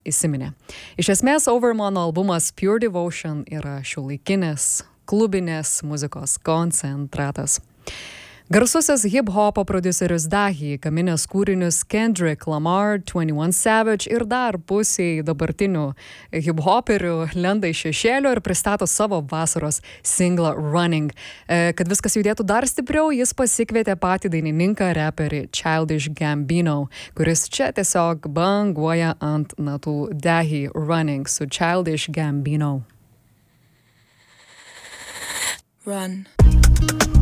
įsiminė. Iš esmės, Overmano albumas Pure Devotion yra šiuolaikinės, klubinės muzikos koncentratas. Garsusis hip-hopo prodiuseris Dahi gaminęs kūrinius Kendrick Lamar, 21 Savage ir dar pusiai dabartinių hip-hoperių lenda iš šešėlio ir pristato savo vasaros singlą Running. Kad viskas judėtų dar stipriau, jis pasikvietė patį dainininką reperį Childish Gambino, kuris čia tiesiog banguoja ant natų. Dahi Running su Childish Gambino. Run.